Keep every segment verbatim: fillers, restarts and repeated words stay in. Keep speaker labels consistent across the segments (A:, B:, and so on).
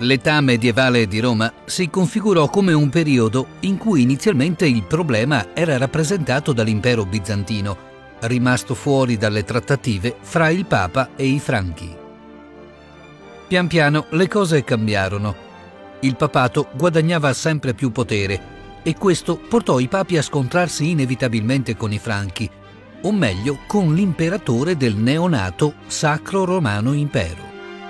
A: L'età medievale di Roma si configurò come un periodo in cui inizialmente il problema era rappresentato dall'impero bizantino, rimasto fuori dalle trattative fra il Papa e i Franchi. Pian piano le cose cambiarono. Il papato guadagnava sempre più potere e questo portò i papi a scontrarsi inevitabilmente con i Franchi, o meglio con l'imperatore del neonato Sacro Romano Impero.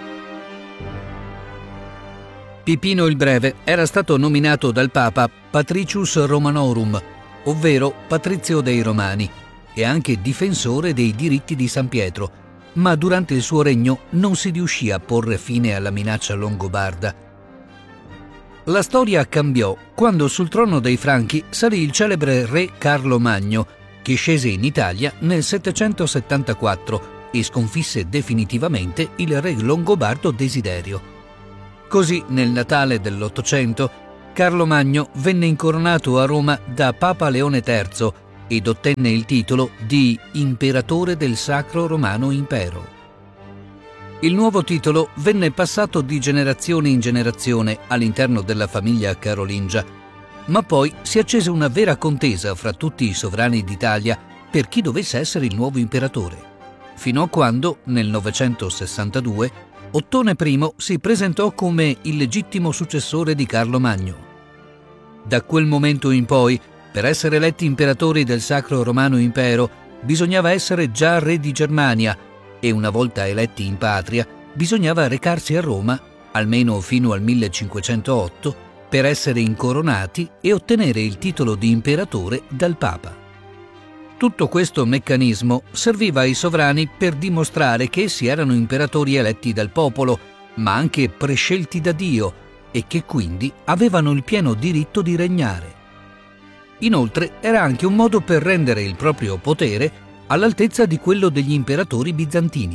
A: Pipino il Breve era stato nominato dal Papa Patricius Romanorum, ovvero patrizio dei Romani, e anche difensore dei diritti di San Pietro, ma durante il suo regno non si riuscì a porre fine alla minaccia longobarda. La storia cambiò quando sul trono dei Franchi salì il celebre re Carlo Magno, che scese in Italia nel settecentosettantaquattro e sconfisse definitivamente il re longobardo Desiderio. Così, nel Natale dell'Ottocento, Carlo Magno venne incoronato a Roma da Papa Leone terzo ed ottenne il titolo di Imperatore del Sacro Romano Impero. Il nuovo titolo venne passato di generazione in generazione all'interno della famiglia carolingia, ma poi si accese una vera contesa fra tutti i sovrani d'Italia per chi dovesse essere il nuovo imperatore, fino a quando, nel novecentosessantadue, Ottone I si presentò come il legittimo successore di Carlo Magno. Da quel momento in poi, per essere eletti imperatori del Sacro Romano Impero, bisognava essere già re di Germania e una volta eletti in patria, bisognava recarsi a Roma, almeno fino al millecinquecentootto, per essere incoronati e ottenere il titolo di imperatore dal Papa. Tutto questo meccanismo serviva ai sovrani per dimostrare che essi erano imperatori eletti dal popolo, ma anche prescelti da Dio, e che quindi avevano il pieno diritto di regnare. Inoltre era anche un modo per rendere il proprio potere all'altezza di quello degli imperatori bizantini.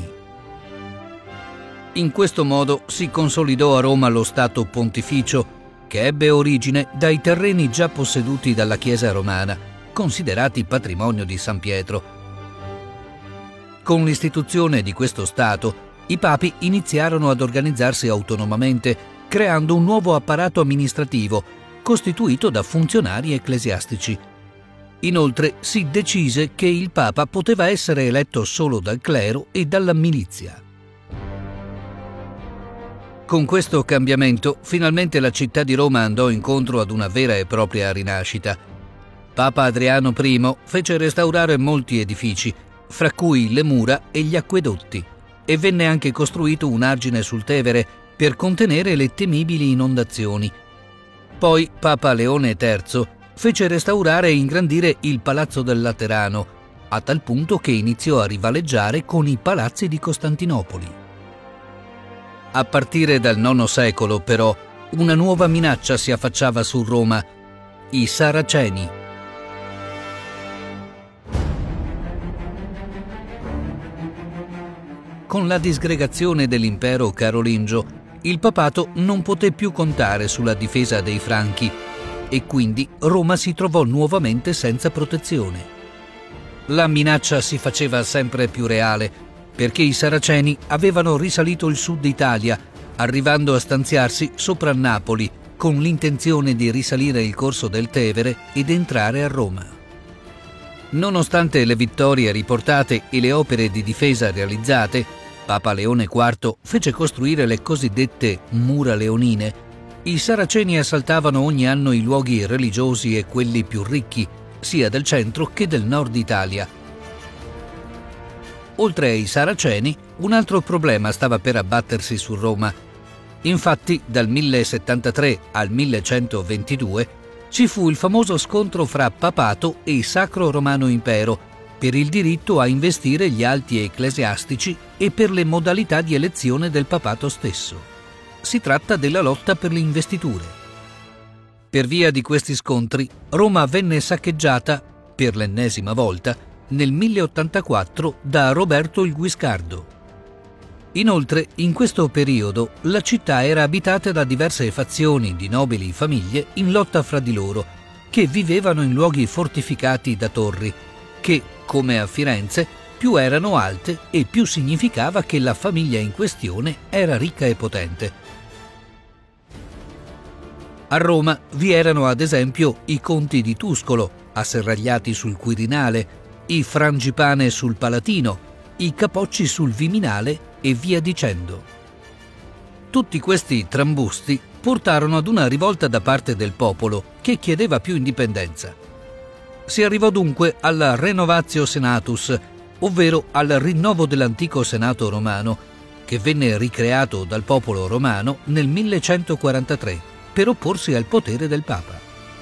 A: In questo modo si consolidò a Roma lo Stato Pontificio, che ebbe origine dai terreni già posseduti dalla Chiesa romana, considerati patrimonio di San Pietro. Con l'istituzione di questo Stato, i papi iniziarono ad organizzarsi autonomamente, creando un nuovo apparato amministrativo, costituito da funzionari ecclesiastici. Inoltre si decise che il Papa poteva essere eletto solo dal clero e dalla milizia. Con questo cambiamento, finalmente la città di Roma andò incontro ad una vera e propria rinascita. Papa Adriano I fece restaurare molti edifici, fra cui le mura e gli acquedotti, e venne anche costruito un argine sul Tevere per contenere le temibili inondazioni. Poi Papa Leone terzo fece restaurare e ingrandire il Palazzo del Laterano, a tal punto che iniziò a rivaleggiare con i palazzi di Costantinopoli. A partire dal nono secolo, però, una nuova minaccia si affacciava su Roma: i Saraceni. Con la disgregazione dell'impero carolingio, il papato non poté più contare sulla difesa dei Franchi e quindi Roma si trovò nuovamente senza protezione. La minaccia si faceva sempre più reale perché i Saraceni avevano risalito il sud Italia, arrivando a stanziarsi sopra Napoli con l'intenzione di risalire il corso del Tevere ed entrare a Roma. Nonostante le vittorie riportate e le opere di difesa realizzate, Papa Leone quarto fece costruire le cosiddette mura leonine. I Saraceni assaltavano ogni anno i luoghi religiosi e quelli più ricchi, sia del centro che del nord Italia. Oltre ai Saraceni, un altro problema stava per abbattersi su Roma. Infatti, dal millesettantatré al millecentoventidue ci fu il famoso scontro fra papato e Sacro Romano Impero per il diritto a investire gli alti ecclesiastici e per le modalità di elezione del papato stesso. Si tratta della lotta per le investiture. Per via di questi scontri, Roma venne saccheggiata, per l'ennesima volta, nel milleottantaquattro da Roberto il Guiscardo. Inoltre, in questo periodo, la città era abitata da diverse fazioni di nobili famiglie in lotta fra di loro, che vivevano in luoghi fortificati da torri, che, come a Firenze, più erano alte e più significava che la famiglia in questione era ricca e potente. A Roma vi erano ad esempio i conti di Tuscolo, asserragliati sul Quirinale, i Frangipane sul Palatino, i Capocci sul Viminale e via dicendo. Tutti questi trambusti portarono ad una rivolta da parte del popolo che chiedeva più indipendenza. Si arrivò dunque alla Renovatio Senatus, ovvero al rinnovo dell'antico Senato romano, che venne ricreato dal popolo romano nel millecentoquarantatré per opporsi al potere del Papa.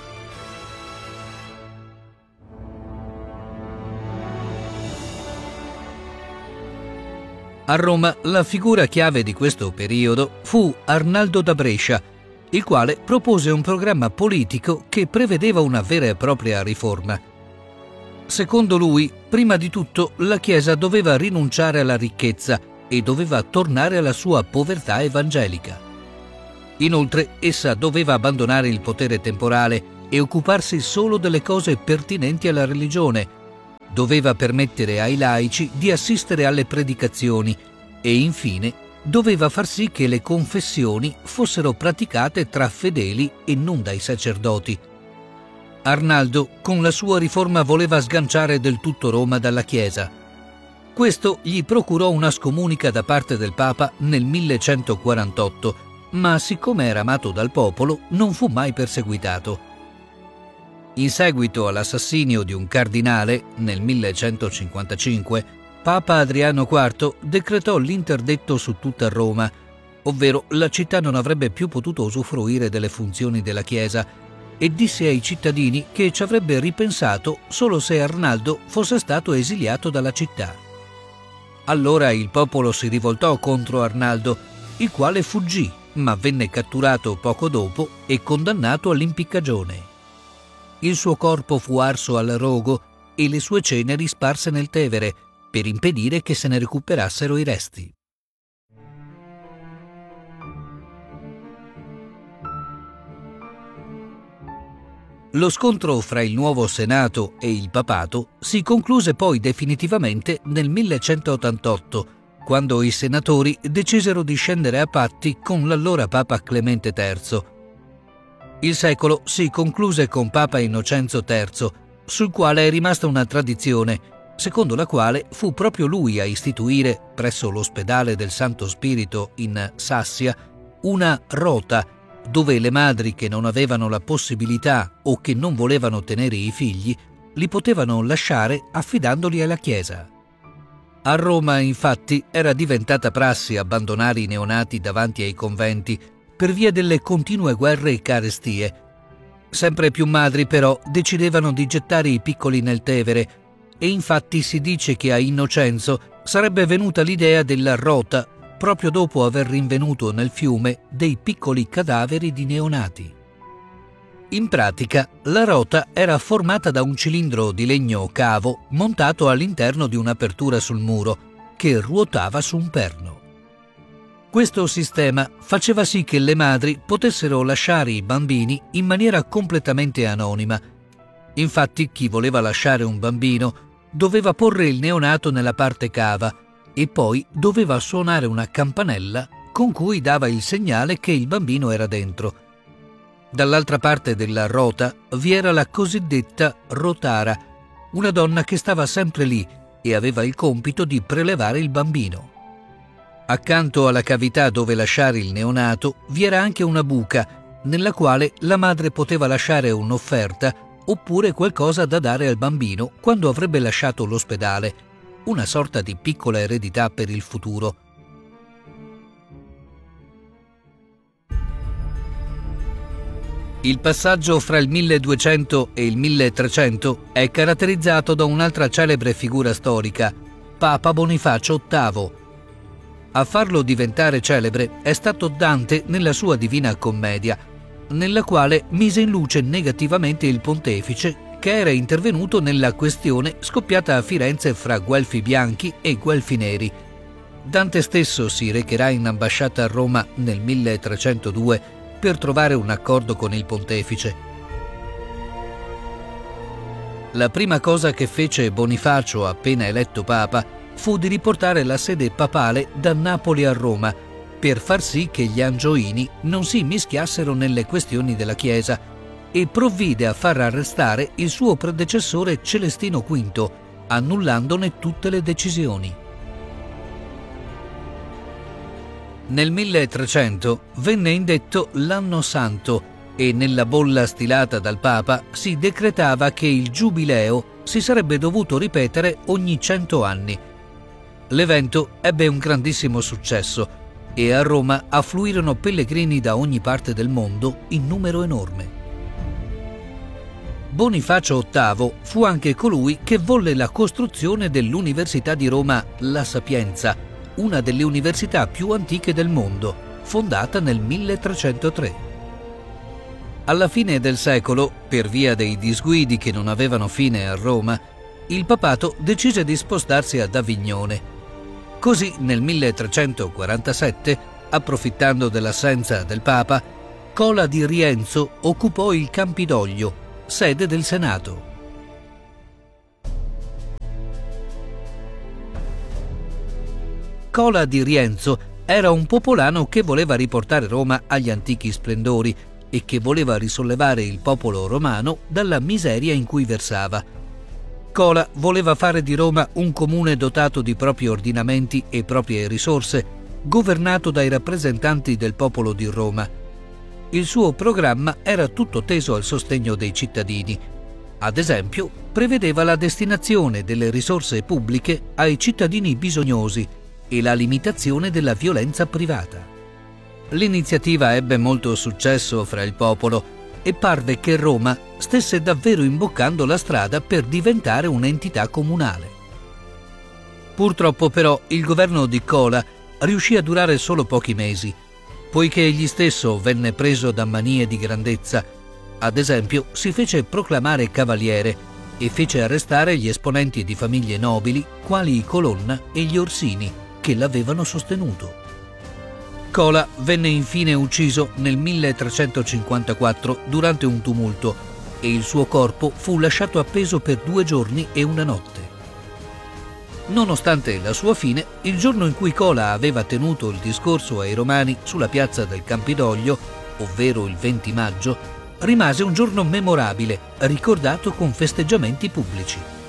A: A Roma la figura chiave di questo periodo fu Arnaldo da Brescia, il quale propose un programma politico che prevedeva una vera e propria riforma. Secondo lui, prima di tutto, la Chiesa doveva rinunciare alla ricchezza e doveva tornare alla sua povertà evangelica. Inoltre, essa doveva abbandonare il potere temporale e occuparsi solo delle cose pertinenti alla religione. Doveva permettere ai laici di assistere alle predicazioni e, infine, doveva far sì che le confessioni fossero praticate tra fedeli e non dai sacerdoti. Arnaldo, con la sua riforma, voleva sganciare del tutto Roma dalla Chiesa. Questo gli procurò una scomunica da parte del Papa nel millecentoquarantotto, ma siccome era amato dal popolo, non fu mai perseguitato. In seguito all'assassinio di un cardinale, nel millecentocinquantacinque, Papa Adriano quarto decretò l'interdetto su tutta Roma, ovvero la città non avrebbe più potuto usufruire delle funzioni della Chiesa, e disse ai cittadini che ci avrebbe ripensato solo se Arnaldo fosse stato esiliato dalla città. Allora il popolo si rivoltò contro Arnaldo, il quale fuggì, ma venne catturato poco dopo e condannato all'impiccagione. Il suo corpo fu arso al rogo e le sue ceneri sparse nel Tevere per impedire che se ne recuperassero i resti. Lo scontro fra il nuovo Senato e il Papato si concluse poi definitivamente nel millecentottantotto, quando i senatori decisero di scendere a patti con l'allora Papa Clemente terzo. Il secolo si concluse con Papa Innocenzo terzo, sul quale è rimasta una tradizione, secondo la quale fu proprio lui a istituire, presso l'ospedale del Santo Spirito in Sassia, una rota dove le madri che non avevano la possibilità o che non volevano tenere i figli li potevano lasciare affidandoli alla Chiesa. A Roma, infatti, era diventata prassi abbandonare i neonati davanti ai conventi per via delle continue guerre e carestie. Sempre più madri, però, decidevano di gettare i piccoli nel Tevere e infatti si dice che a Innocenzo sarebbe venuta l'idea della rota proprio dopo aver rinvenuto nel fiume dei piccoli cadaveri di neonati. In pratica, la rota era formata da un cilindro di legno cavo montato all'interno di un'apertura sul muro che ruotava su un perno. Questo sistema faceva sì che le madri potessero lasciare i bambini in maniera completamente anonima. Infatti, chi voleva lasciare un bambino doveva porre il neonato nella parte cava e poi doveva suonare una campanella con cui dava il segnale che il bambino era dentro. Dall'altra parte della rota vi era la cosiddetta rotara, una donna che stava sempre lì e aveva il compito di prelevare il bambino. Accanto alla cavità dove lasciare il neonato vi era anche una buca, nella quale la madre poteva lasciare un'offerta oppure qualcosa da dare al bambino quando avrebbe lasciato l'ospedale, una sorta di piccola eredità per il futuro. Il passaggio fra il milleduecento e il milletrecento è caratterizzato da un'altra celebre figura storica, Papa Bonifacio ottavo. A farlo diventare celebre è stato Dante nella sua Divina Commedia, nella quale mise in luce negativamente il pontefice che era intervenuto nella questione scoppiata a Firenze fra Guelfi bianchi e Guelfi neri. Dante stesso si recherà in ambasciata a Roma nel milletrecentodue per trovare un accordo con il pontefice. La prima cosa che fece Bonifacio appena eletto papa fu di riportare la sede papale da Napoli a Roma, per far sì che gli Angioini non si mischiassero nelle questioni della Chiesa e provvide a far arrestare il suo predecessore Celestino quinto, annullandone tutte le decisioni. Nel milletrecento venne indetto l'Anno Santo e nella bolla stilata dal Papa si decretava che il Giubileo si sarebbe dovuto ripetere ogni cento anni. L'evento ebbe un grandissimo successo e a Roma affluirono pellegrini da ogni parte del mondo in numero enorme. Bonifacio ottavo fu anche colui che volle la costruzione dell'Università di Roma La Sapienza, una delle università più antiche del mondo, fondata nel milletrecentotre. Alla fine del secolo, per via dei disguidi che non avevano fine a Roma, il papato decise di spostarsi ad Avignone. Così nel milletrecentoquarantasette, approfittando dell'assenza del Papa, Cola di Rienzo occupò il Campidoglio, sede del Senato. Cola di Rienzo era un popolano che voleva riportare Roma agli antichi splendori e che voleva risollevare il popolo romano dalla miseria in cui versava. Cola voleva fare di Roma un comune dotato di propri ordinamenti e proprie risorse, governato dai rappresentanti del popolo di Roma. Il suo programma era tutto teso al sostegno dei cittadini. Ad esempio, prevedeva la destinazione delle risorse pubbliche ai cittadini bisognosi e la limitazione della violenza privata. L'iniziativa ebbe molto successo fra il popolo e parve che Roma stesse davvero imboccando la strada per diventare un'entità comunale. Purtroppo però il governo di Cola riuscì a durare solo pochi mesi, poiché egli stesso venne preso da manie di grandezza. Ad esempio, si fece proclamare cavaliere e fece arrestare gli esponenti di famiglie nobili quali i Colonna e gli Orsini che l'avevano sostenuto. Cola venne infine ucciso nel milletrecentocinquantaquattro durante un tumulto e il suo corpo fu lasciato appeso per due giorni e una notte. Nonostante la sua fine, il giorno in cui Cola aveva tenuto il discorso ai Romani sulla piazza del Campidoglio, ovvero il venti maggio, rimase un giorno memorabile, ricordato con festeggiamenti pubblici.